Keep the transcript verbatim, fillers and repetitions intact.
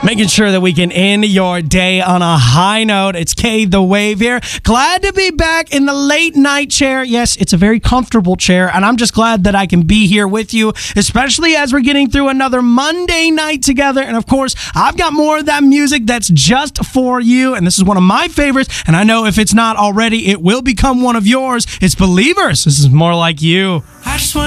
Making sure that we can end your day on a high note. It's K the Wave here. Glad to be back in the late night chair. Yes, it's a very comfortable chair, and I'm just glad that I can be here with you, especially as we're getting through another Monday night together. And of course, I've got more of that music that's just for you, and this is one of my favorites, and I know if it's not already, it will become one of yours. It's Believers. This is More Like You. I just want